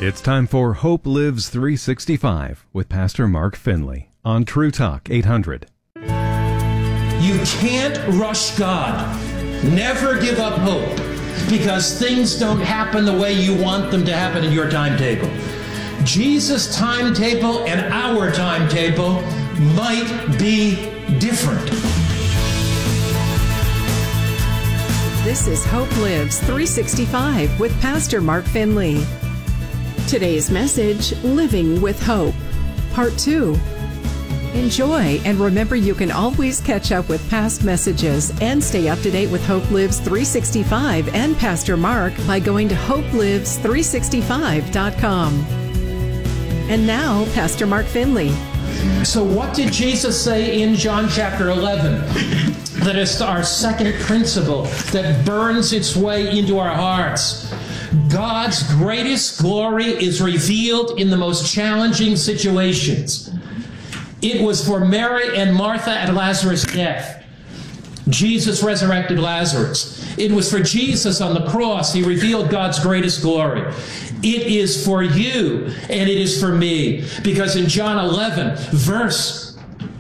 It's time for Hope Lives 365 with Pastor Mark Finley on True Talk 800. You can't rush God. Never give up hope, because things don't happen the way you want them to happen in your timetable. Jesus' timetable and our timetable might be different. This is Hope Lives 365 with Pastor Mark Finley. Today's message, Living with Hope, Part 2. Enjoy, and remember you can always catch up with past messages and stay up to date with Hope Lives 365 and Pastor Mark by going to hopelives365.com. And now, Pastor Mark Finley. So what did Jesus say in John chapter 11? That is our second principle that burns its way into our hearts. God's greatest glory is revealed in the most challenging situations. It was for Mary and Martha at Lazarus' death. Jesus resurrected Lazarus. It was for Jesus on the cross. He revealed God's greatest glory. It is for you and it is for me. Because in John 11, verse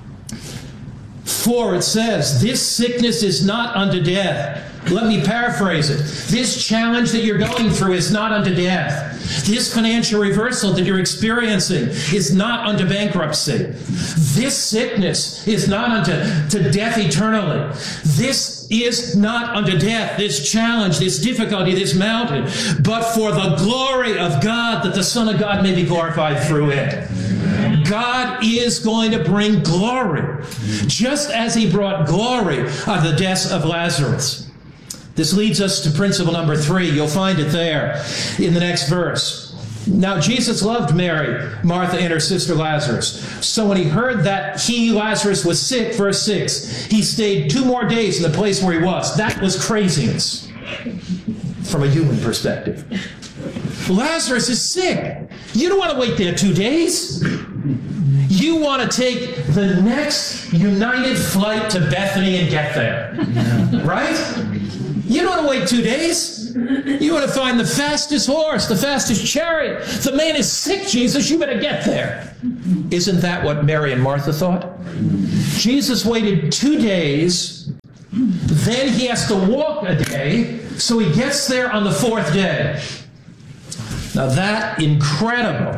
4, it says, "This sickness is not unto death." Let me paraphrase it. This challenge that you're going through is not unto death. This financial reversal that you're experiencing is not unto bankruptcy. This sickness is not unto death eternally. This is not unto death, this challenge, this difficulty, this mountain, but for the glory of God, that the Son of God may be glorified through it. God is going to bring glory, just as he brought glory of the death of Lazarus. This leads us to principle number 3. You'll find it there in the next verse. Now, Jesus loved Mary, Martha, and her sister Lazarus. So when he heard that Lazarus, was sick, verse 6, he stayed 2 more days in the place where he was. That was craziness from a human perspective. Lazarus is sick. You don't want to wait there 2 days. You want to take the next United flight to Bethany and get there. Right? You don't want to wait 2 days. You want to find the fastest horse, the fastest chariot. The man is sick, Jesus. You better get there. Isn't that what Mary and Martha thought? Jesus waited 2 days. Then he has to walk a day. So he gets there on the 4th day. Now that incredible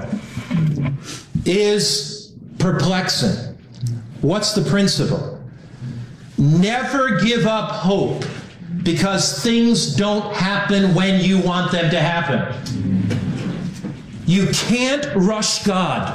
is perplexing. What's the principle? Never give up hope, because things don't happen when you want them to happen. You can't rush God.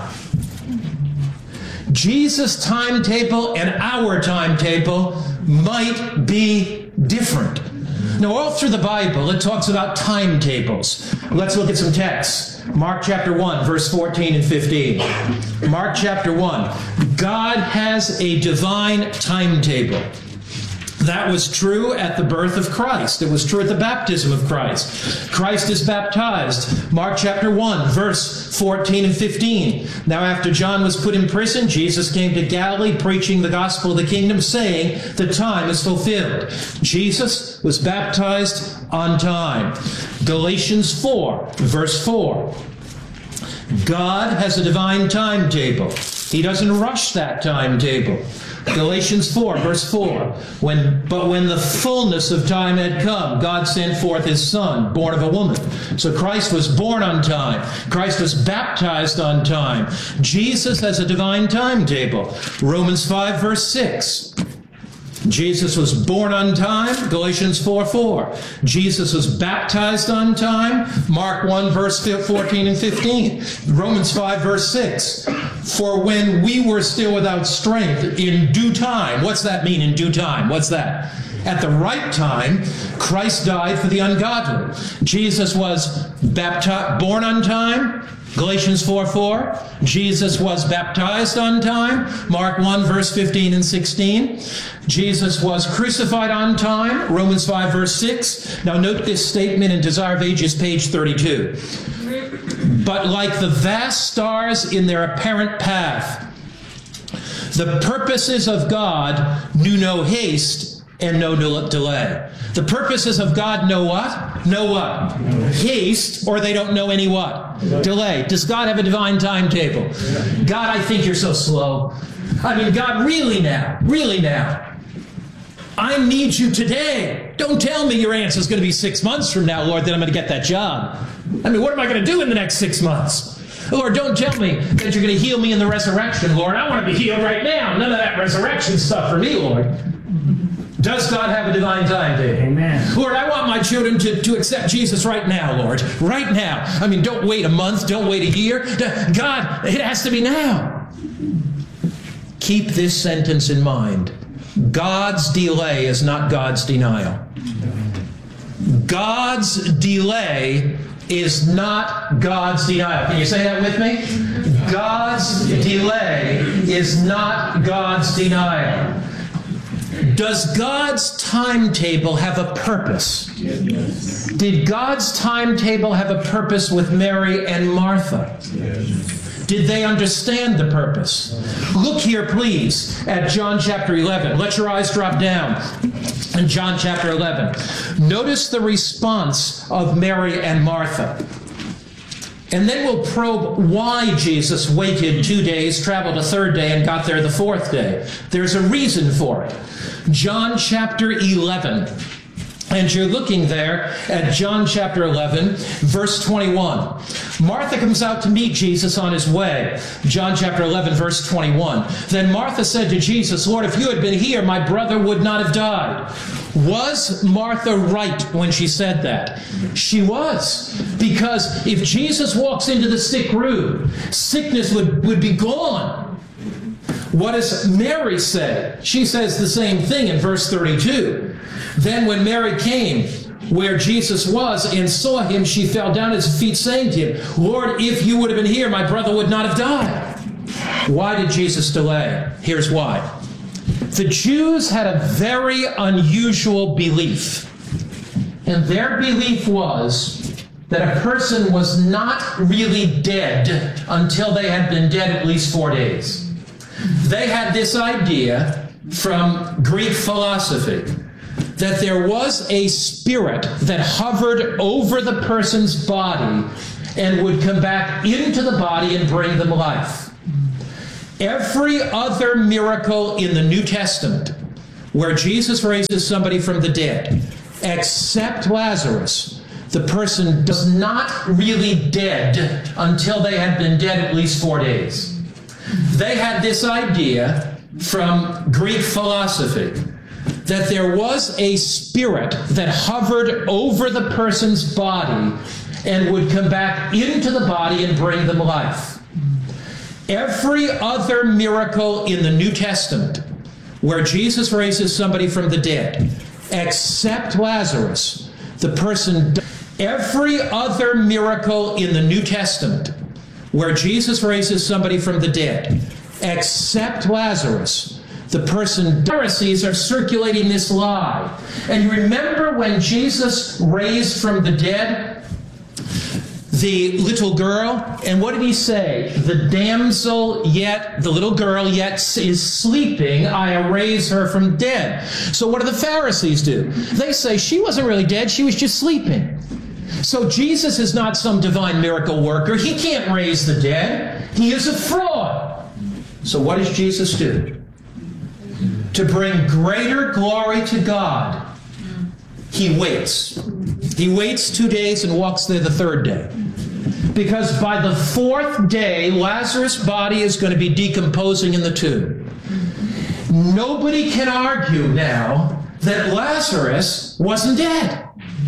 Jesus' timetable and our timetable might be different. Now, all through the Bible, it talks about timetables. Let's look at some texts. Mark chapter 1, verse 14 and 15. Mark chapter 1. God has a divine timetable. That was true at the birth of Christ. It was true at the baptism of Christ. Christ is baptized. Mark chapter 1, verse 14 and 15. Now after John was put in prison, Jesus came to Galilee preaching the gospel of the kingdom, saying, "The time is fulfilled." Jesus was baptized on time. Galatians 4, verse 4. God has a divine timetable. He doesn't rush that timetable. Galatians 4, verse 4. But when the fullness of time had come, God sent forth his Son, born of a woman. So Christ was born on time. Christ was baptized on time. Jesus has a divine timetable. Romans 5, verse 6. Jesus was born on time, Galatians 4:4. Jesus was baptized on time, Mark 1, verse 14 and 15. Romans 5, verse 6. For when we were still without strength, in due time. What's that mean, in due time? What's that? At the right time, Christ died for the ungodly. Jesus was born on time, Galatians 4:4. Jesus was baptized on time, Mark 1, verse 15 and 16. Jesus was crucified on time, Romans 5, verse 6. Now note this statement in Desire of Ages, page 32. But like the vast stars in their apparent path, the purposes of God knew no haste, and no delay. The purposes of God know what? Know what? Haste, or they don't know any what? Delay. Does God have a divine timetable? God, I think you're so slow. I mean, God, really now? I need you today. Don't tell me your answer is going to be 6 months from now, Lord, that I'm going to get that job. I mean, what am I going to do in the next 6 months? Lord, don't tell me that you're going to heal me in the resurrection, Lord. I want to be healed right now. None of that resurrection stuff for me, Lord. Does God have a divine timetable? Amen. Lord, I want my children to accept Jesus right now, Lord. Right now. I mean, don't wait a month. Don't wait a year. God, it has to be now. Keep this sentence in mind. God's delay is not God's denial. God's delay is not God's denial. Can you say that with me? God's delay is not God's denial. Does God's timetable have a purpose? Yes. Did God's timetable have a purpose with Mary and Martha? Yes. Did they understand the purpose? Look here, please, at John chapter 11. Let your eyes drop down. In John chapter 11. Notice the response of Mary and Martha. And then we'll probe why Jesus waited 2 days, traveled a third day, and got there the fourth day. There's a reason for it. John chapter 11. And you're looking there at John chapter 11, verse 21. Martha comes out to meet Jesus on his way. John chapter 11, verse 21. Then Martha said to Jesus, Lord, if you had been here, my brother would not have died. Was Martha right when she said that? She was. Because if Jesus walks into the sick room, sickness would be gone. What does Mary say? She says the same thing in verse 32. Then when Mary came where Jesus was and saw him, she fell down at his feet, saying to him, Lord, if you would have been here, my brother would not have died. Why did Jesus delay? Here's why. The Jews had a very unusual belief. And their belief was that a person was not really dead until they had been dead at least 4 days. They had this idea from Greek philosophy that there was a spirit that hovered over the person's body and would come back into the body and bring them life. Every other miracle in the New Testament where Jesus raises somebody from the dead, except Lazarus, the person was not really dead until they had been dead at least 4 days. They had this idea from Greek philosophy that there was a spirit that hovered over the person's body and would come back into the body and bring them life. Every other miracle in the New Testament where Jesus raises somebody from the dead, except Lazarus, the person... Every other miracle in the New Testament where Jesus raises somebody from the dead, except Lazarus, the person... Pharisees are circulating this lie. And you remember when Jesus raised from the dead the little girl? And what did he say? The little girl yet is sleeping. I raise her from dead. So what do the Pharisees do? They say she wasn't really dead. She was just sleeping. So Jesus is not some divine miracle worker. He can't raise the dead. He is a fraud. So what does Jesus do? To bring greater glory to God, he waits. He waits 2 days and walks there the third day. Because by the fourth day, Lazarus' body is going to be decomposing in the tomb. Nobody can argue now that Lazarus wasn't dead.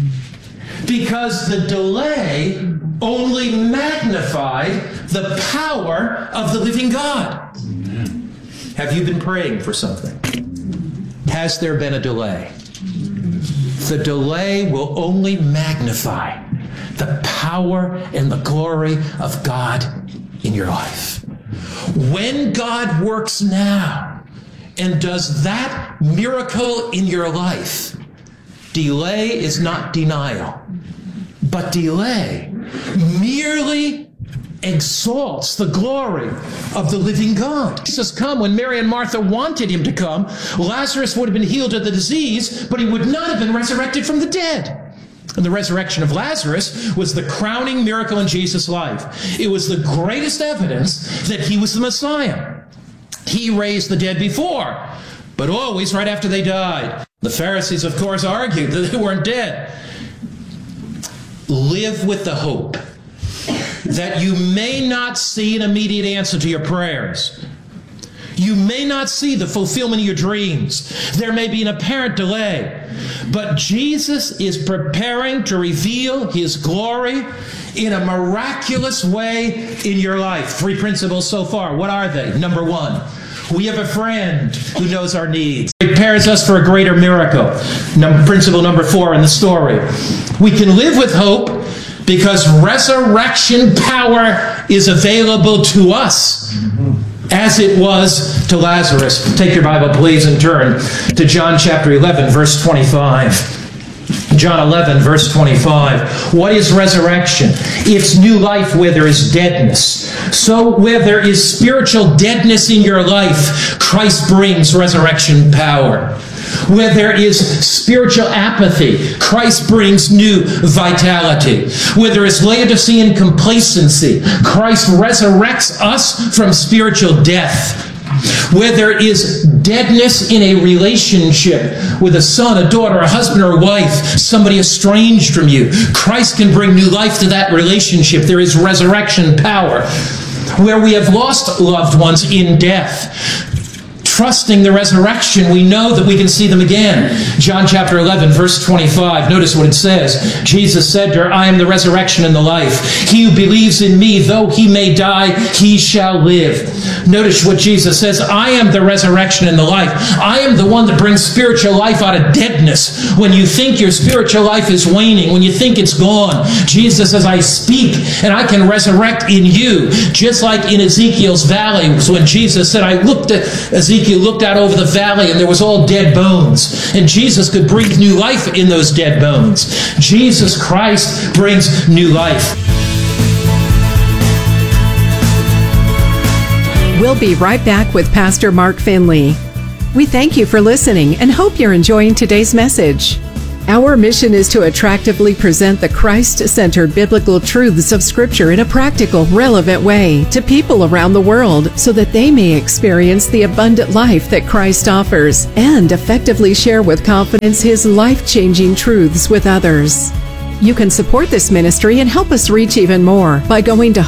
Because the delay only magnified the power of the living God. Amen. Have you been praying for something? Has there been a delay? The delay will only magnify the power and the glory of God in your life. When God works now and does that miracle in your life, delay is not denial, but delay merely exalts the glory of the living God. Jesus come when Mary and Martha wanted him to come. Lazarus would have been healed of the disease, but he would not have been resurrected from the dead. And the resurrection of Lazarus was the crowning miracle in Jesus' life. It was the greatest evidence that he was the Messiah. He raised the dead before, but always right after they died. The Pharisees, of course, argued that they weren't dead. Live with the hope that you may not see an immediate answer to your prayers. You may not see the fulfillment of your dreams. There may be an apparent delay. But Jesus is preparing to reveal his glory in a miraculous way in your life. 3 principles so far. What are they? Number 1, we have a friend who knows our needs. Prepares us for a greater miracle. Principle number 4 in the story. We can live with hope because resurrection power is available to us, as it was to Lazarus. Take your Bible, please, and turn to John chapter 11, verse 25. John 11, verse 25. What is resurrection? It's new life where there is deadness. So where there is spiritual deadness in your life, Christ brings resurrection power. Where there is spiritual apathy, Christ brings new vitality. Where there is Laodicean complacency, Christ resurrects us from spiritual death. Where there is deadness in a relationship with a son, a daughter, a husband, or a wife, somebody estranged from you, Christ can bring new life to that relationship. There is resurrection power. Where we have lost loved ones in death, trusting the resurrection, we know that we can see them again. John chapter 11, verse 25. Notice what it says. Jesus said to her, I am the resurrection and the life. He who believes in me, though he may die, he shall live. Notice what Jesus says. I am the resurrection and the life. I am the one that brings spiritual life out of deadness. When you think your spiritual life is waning, when you think it's gone, Jesus says, I speak and I can resurrect in you. Just like in Ezekiel's valley, when Jesus said, I looked at Ezekiel, looked out over the valley and there was all dead bones. And Jesus could breathe new life in those dead bones. Jesus Christ brings new life. We'll be right back with Pastor Mark Finley. We thank you for listening and hope you're enjoying today's message. Our mission is to attractively present the Christ-centered biblical truths of Scripture in a practical, relevant way to people around the world so that they may experience the abundant life that Christ offers and effectively share with confidence His life-changing truths with others. You can support this ministry and help us reach even more by going to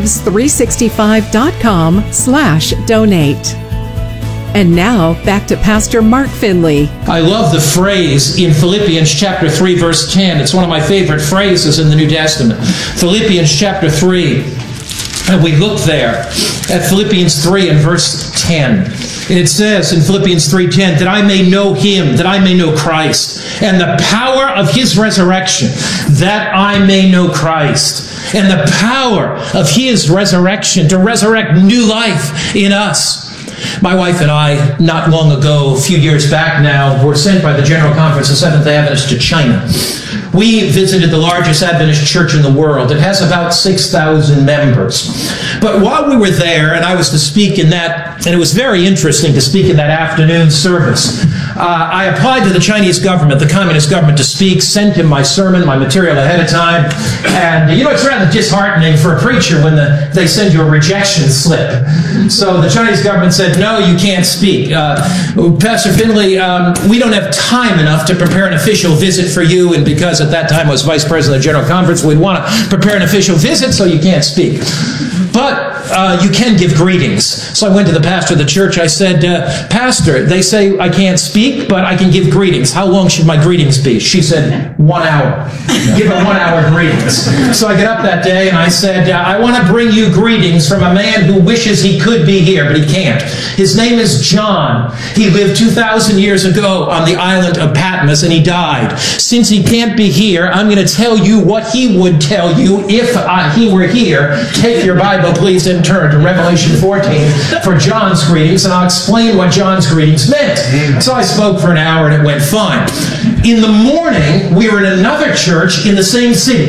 hopelives365.com/donate. And now, back to Pastor Mark Finley. I love the phrase in Philippians chapter 3, verse 10. It's one of my favorite phrases in the New Testament. Philippians chapter 3. And we look there at Philippians 3 and verse 10. And it says in Philippians 3:10, that I may know Him, that I may know Christ, and the power of His resurrection, that I may know Christ, and the power of His resurrection to resurrect new life in us. My wife and I, not long ago, a few years back now, were sent by the General Conference of Seventh-day Adventists to China. We visited the largest Adventist church in the world. It has about 6,000 members. But while we were there, and I was to speak in that, and it was very interesting to speak in that afternoon service, I applied to the Chinese government, the communist government, to speak, sent him my sermon, my material ahead of time. And, it's rather disheartening for a preacher when they send you a rejection slip. So the Chinese government said, no, you can't speak. Pastor Finley, we don't have time enough to prepare an official visit for you, and because at that time I was vice president of the General Conference, we'd want to prepare an official visit, so you can't speak. But you can give greetings. So I went to the pastor of the church. I said, Pastor, they say I can't speak, but I can give greetings. How long should my greetings be? She said, 1 hour. Give a 1 hour greetings. So I get up that day and I said, I want to bring you greetings from a man who wishes he could be here, but he can't. His name is John. He lived 2,000 years ago on the island of Patmos, and he died. Since he can't be here, I'm going to tell you what he would tell you if he were here. Take your Bible, please, and turn to Revelation 14 for John's greetings, and I'll explain what John's greetings meant. So I spoke for an hour, and it went fine. In the morning, we were in another church in the same city.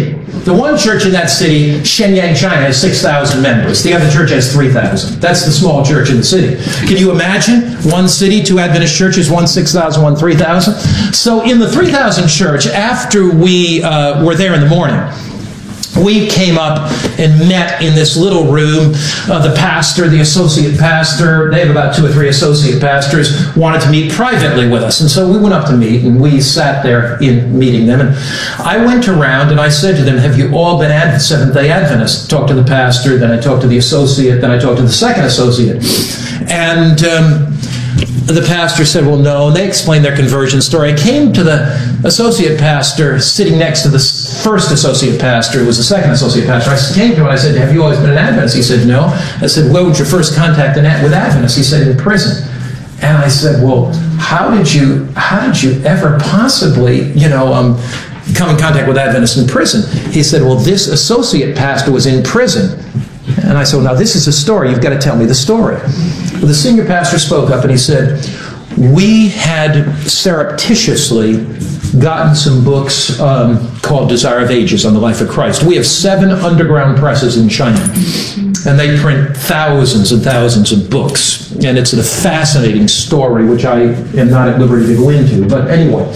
The one church in that city, Shenyang, China, has 6,000 members. The other church has 3,000. That's the small church in the city. Can you imagine? One city, two Adventist churches, one 6,000, one 3,000. So in the 3,000 church, after we were there in the morning, we came up and met in this little room. The pastor, the associate pastor, they have about 2 or 3 associate pastors, wanted to meet privately with us. And so we went up to meet, and we sat there in meeting them. And I went around and I said to them, have you all been Seventh-day Adventists? Talked to the pastor, then I talked to the associate, then I talked to the second associate. And the pastor said, well, no. And they explained their conversion story. I came to the associate pastor sitting next to the first associate pastor, who was the second associate pastor. I came to him and I said, have you always been an Adventist? He said, no. I said, where was your first contact with Adventists? He said, in prison. And I said, well, how did you ever possibly, come in contact with Adventists in prison? He said, well, this associate pastor was in prison. And I said, well, now this is a story. You've got to tell me the story. Well, the senior pastor spoke up and he said, we had surreptitiously gotten some books called Desire of Ages on the life of Christ. We have 7 underground presses in China, and they print thousands and thousands of books. And it's a fascinating story, which I am not at liberty to go into. But anyway,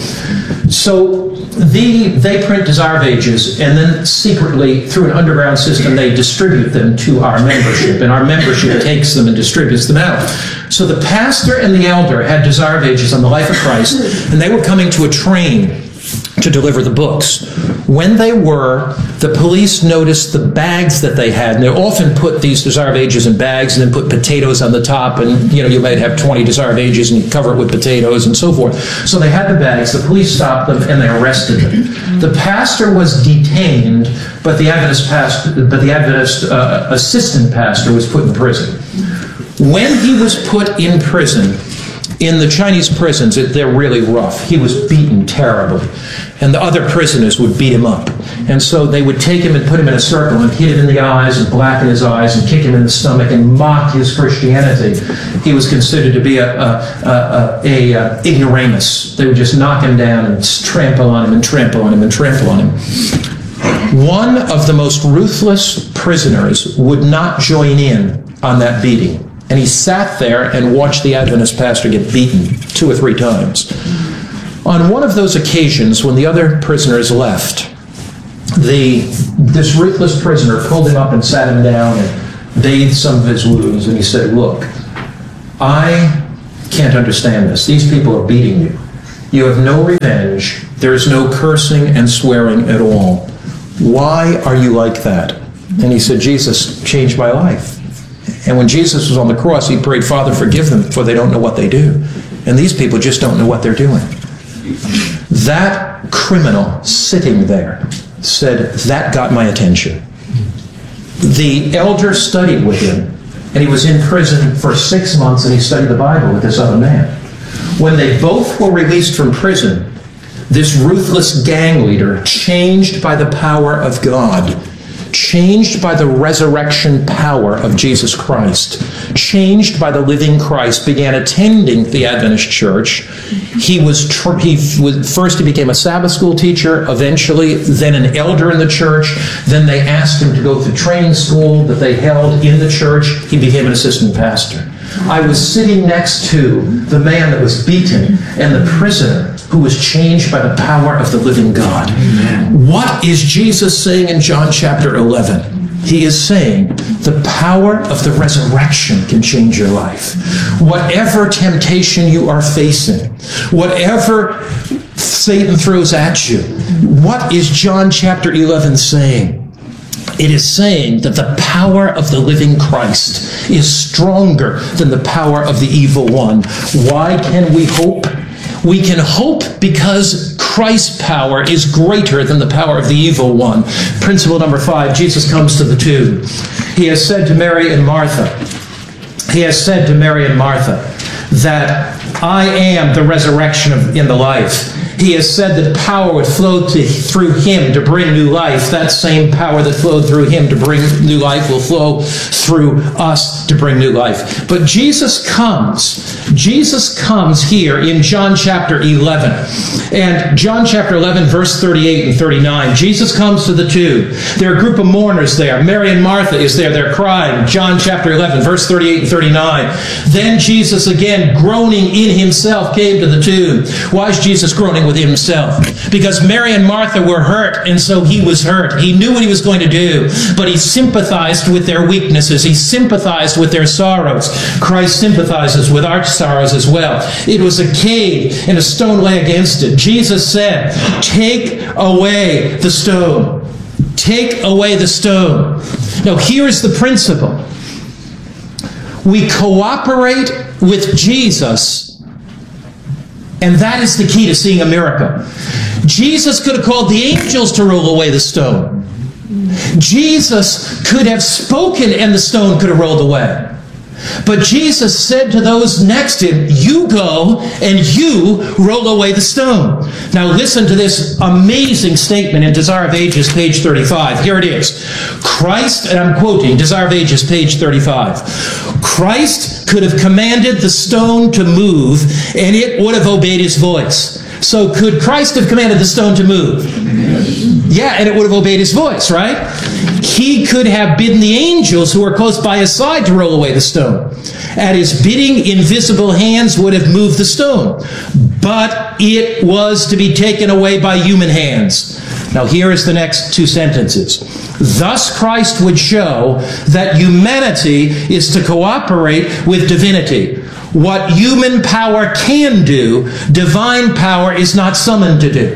so they print Desire of Ages, and then secretly, through an underground system, they distribute them to our membership, and our membership takes them and distributes them out. So the pastor and the elder had Desire of Ages on the life of Christ, and they were coming to a train to deliver the books. When they were, the police noticed the bags that they had, and they often put these Desire of Ages in bags and then put potatoes on the top, and you might have 20 Desire of Ages and you cover it with potatoes and so forth. So they had the bags, the police stopped them, and they arrested them. The pastor was detained, but the Adventist assistant pastor was put in prison. When he was put in prison, in the Chinese prisons, they're really rough. He was beaten terribly. And the other prisoners would beat him up. And so they would take him and put him in a circle and hit him in the eyes and blacken his eyes and kick him in the stomach and mock his Christianity. He was considered to be a ignoramus. They would just knock him down and trample on him and trample on him and trample on him. One of the most ruthless prisoners would not join in on that beating. And he sat there and watched the Adventist pastor get beaten 2 or 3 times. On one of those occasions, when the other prisoners left, this ruthless prisoner pulled him up and sat him down and bathed some of his wounds. And he said, look, I can't understand this. These people are beating you. You have no revenge. There is no cursing and swearing at all. Why are you like that? And he said, Jesus changed my life. And when Jesus was on the cross, he prayed, Father, forgive them, for they don't know what they do. And these people just don't know what they're doing. That criminal sitting there said, that got my attention. The elder studied with him, and he was in prison for 6 months, and he studied the Bible with this other man. When they both were released from prison, this ruthless gang leader, changed by the power of God, changed by the resurrection power of Jesus Christ, changed by the living Christ, began attending the Adventist church. He became a Sabbath school teacher, eventually, then an elder in the church. Then they asked him to go through training school that they held in the church. He became an assistant pastor. I was sitting next to the man that was beaten and the prisoner who was changed by the power of the living God. Amen. What is Jesus saying in John chapter 11? He is saying the power of the resurrection can change your life. Whatever temptation you are facing, whatever Satan throws at you, what is John chapter 11 saying? It is saying that the power of the living Christ is stronger than the power of the evil one. Why can we hope? We can hope because Christ's power is greater than the power of the evil one. Principle number 5, Jesus comes to the tomb. He has said to Mary and Martha, that I am the resurrection and the life. He has said that power would flow through him to bring new life. That same power that flowed through him to bring new life will flow through us to bring new life. But Jesus comes here in John chapter 11. And John chapter 11, verse 38 and 39. Jesus comes to the tomb. There are a group of mourners there. Mary and Martha is there. They're crying. John chapter 11, verse 38 and 39. Then Jesus, again, groaning in himself, came to the tomb. Why is Jesus groaning with himself? Because Mary and Martha were hurt, and so he was hurt. He knew what he was going to do, but he sympathized with their weaknesses. He sympathized with their sorrows. Christ sympathizes with our sorrows as well. It was a cave, and a stone lay against it. Jesus said, "Take away the stone. Take away the stone." Now, here's the principle. We cooperate with Jesus, and that is the key to seeing a miracle. Jesus could have called the angels to roll away the stone. Jesus could have spoken and the stone could have rolled away. But Jesus said to those next to him, "You go and you roll away the stone." Now listen to this amazing statement in Desire of Ages, page 35. Here it is. Christ, and I'm quoting, Desire of Ages, page 35. Christ could have commanded the stone to move, and it would have obeyed his voice. So could Christ have commanded the stone to move? Yeah, and it would have obeyed his voice, right? He could have bidden the angels who were close by his side to roll away the stone. At his bidding, invisible hands would have moved the stone. But it was to be taken away by human hands. Now here is the next two sentences. Thus Christ would show that humanity is to cooperate with divinity. What human power can do, divine power is not summoned to do.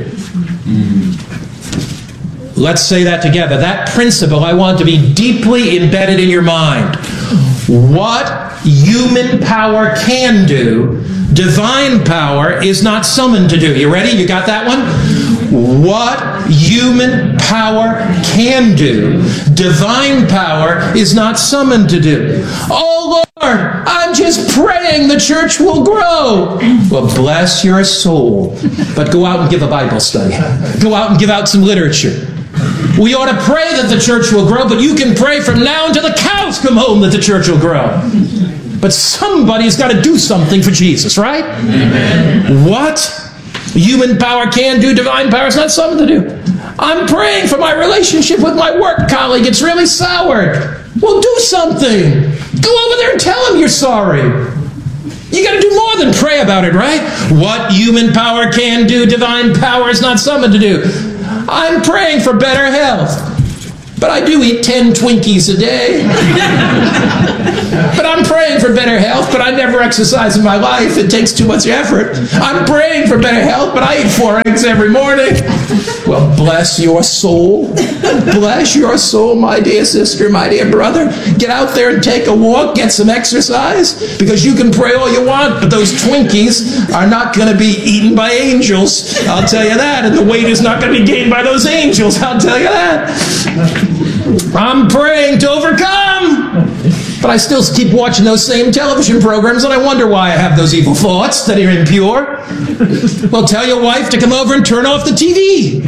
Let's say that together. That principle I want to be deeply embedded in your mind. What human power can do, divine power is not summoned to do. You ready? You got that one? What human power can do, divine power is not summoned to do. Oh Lord, I'm just praying the church will grow. Well, bless your soul. But go out and give a Bible study. Go out and give out some literature. We ought to pray that the church will grow, but you can pray from now until the cows come home that the church will grow. But somebody's got to do something for Jesus, right? Amen. What human power can do, divine power is not something to do. I'm praying for my relationship with my work colleague. It's really soured. Well, do something. Go over there and tell him you're sorry. You got to do more than pray about it, right? What human power can do, divine power is not something to do. I'm praying for better health. But I do eat 10 Twinkies a day. But I'm praying for better health, but I never exercise in my life. It takes too much effort. I'm praying for better health, but I eat 4 eggs every morning. Well, bless your soul. Bless your soul, my dear sister, my dear brother. Get out there and take a walk, get some exercise, because you can pray all you want, but those Twinkies are not going to be eaten by angels. I'll tell you that. And the weight is not going to be gained by those angels. I'll tell you that. I'm praying to overcome. But I still keep watching those same television programs, and I wonder why I have those evil thoughts that are impure. Well, tell your wife to come over and turn off the TV.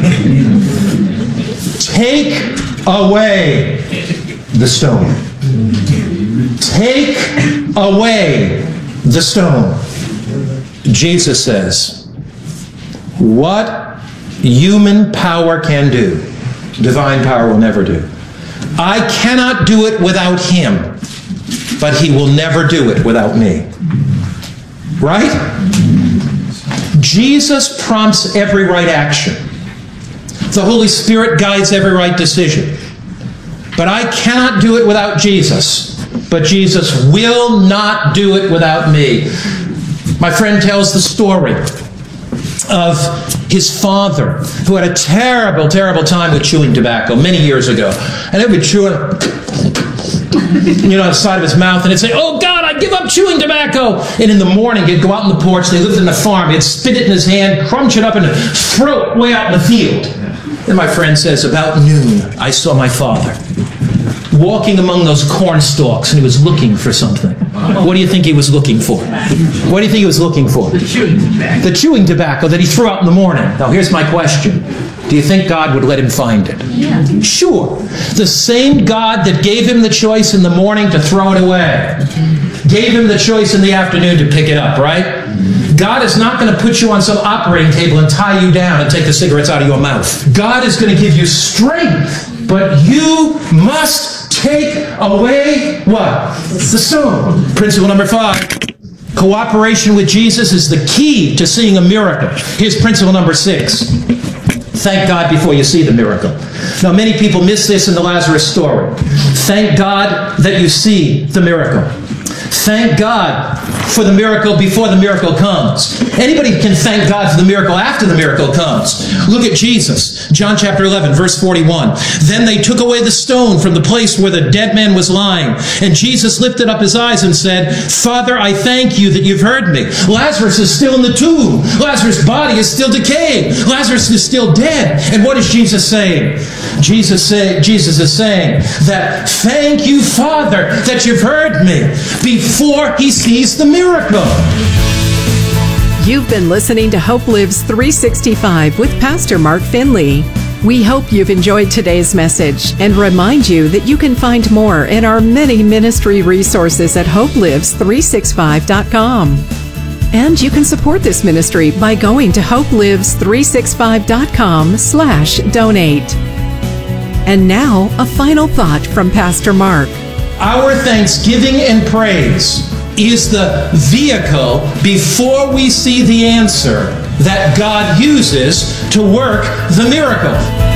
Take away the stone. Take away the stone. Jesus says, what human power can do, divine power will never do. I cannot do it without him, but he will never do it without me. Right? Jesus prompts every right action. The Holy Spirit guides every right decision. But I cannot do it without Jesus. But Jesus will not do it without me. My friend tells the story of his father, who had a terrible, terrible time with chewing tobacco many years ago. And he would chew it, on the side of his mouth, and he'd say, "Oh God, I give up chewing tobacco." And in the morning, he'd go out on the porch. They lived in the farm. He'd spit it in his hand, crunch it up, and throw it way out in the field. And my friend says, about noon, I saw my father walking among those corn stalks, and he was looking for something. What do you think he was looking for? What do you think he was looking for? The chewing tobacco. The chewing tobacco that he threw out in the morning. Now, here's my question. Do you think God would let him find it? Yeah. Sure. The same God that gave him the choice in the morning to throw it away, gave him the choice in the afternoon to pick it up, right? God is not going to put you on some operating table and tie you down and take the cigarettes out of your mouth. God is going to give you strength, but you must take away what? The stone. Principle number 5. Cooperation with Jesus is the key to seeing a miracle. Here's principle number 6. Thank God before you see the miracle. Now, many people miss this in the Lazarus story. Thank God that you see the miracle. Thank God for the miracle before the miracle comes. Anybody can thank God for the miracle after the miracle comes. Look at Jesus. John chapter 11, verse 41. Then they took away the stone from the place where the dead man was lying. And Jesus lifted up his eyes and said, Father, I thank you that you've heard me. Lazarus is still in the tomb. Lazarus' body is still decaying. Lazarus is still dead. And what is Jesus saying? Jesus is saying that thank you, Father, that you've heard me before he sees the miracle. You've been listening to Hope Lives 365 with Pastor Mark Finley. We hope you've enjoyed today's message and remind you that you can find more in our many ministry resources at hopelives365.com. And you can support this ministry by going to hopelives365.com/donate. And now, a final thought from Pastor Mark. Our thanksgiving and praise is the vehicle before we see the answer that God uses to work the miracle.